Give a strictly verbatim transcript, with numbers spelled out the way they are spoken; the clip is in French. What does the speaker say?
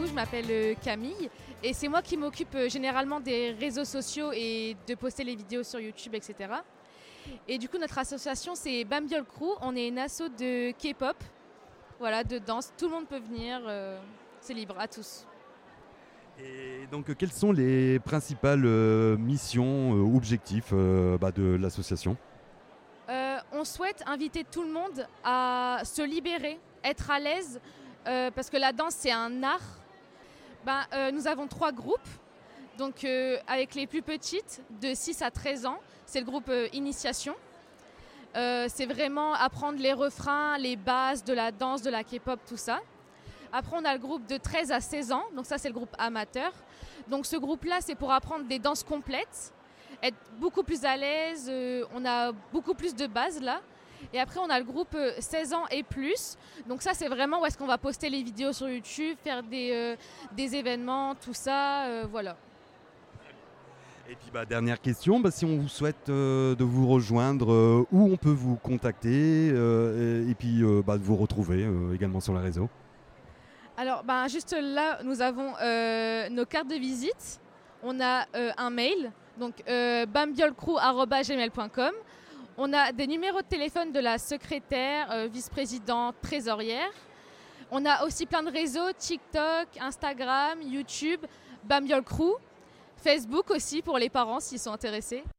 je m'appelle euh, Camille et c'est moi qui m'occupe euh, généralement des réseaux sociaux et de poster les vidéos sur YouTube, et cetera. Et du coup, notre association, c'est Bambiol Crew. On est une asso de K-pop, voilà, de danse. Tout le monde peut venir, euh, c'est libre à tous. Et donc, quelles sont les principales euh, missions ou euh, objectifs euh, bah, de l'association ? euh, On souhaite inviter tout le monde à se libérer, être à l'aise, euh, parce que la danse, c'est un art. Ben, euh, nous avons trois groupes. Donc, euh, avec les plus petites, de six à treize ans, c'est le groupe euh, Initiation. Euh, c'est vraiment apprendre les refrains, les bases de la danse, de la K-pop, tout ça. Après, on a le groupe de treize à seize ans. Donc ça, c'est le groupe amateur. Donc ce groupe-là, c'est pour apprendre des danses complètes, être beaucoup plus à l'aise. Euh, on a beaucoup plus de bases là. Et après, on a le groupe euh, seize ans et plus. Donc ça, c'est vraiment où est-ce qu'on va poster les vidéos sur YouTube, faire des, euh, des événements, tout ça. Euh, voilà. Et puis bah, dernière question, bah, si on vous souhaite euh, de vous rejoindre, euh, où on peut vous contacter euh, et, et puis euh, bah, de vous retrouver euh, également sur les réseaux. Alors ben, juste là, nous avons euh, nos cartes de visite. On a euh, un mail, donc euh, bambiolcrew arobase gmail point com. On a des numéros de téléphone de la secrétaire, euh, vice-présidente, trésorière. On a aussi plein de réseaux, TikTok, Instagram, YouTube, Bambiol Crew. Facebook aussi pour les parents s'ils sont intéressés.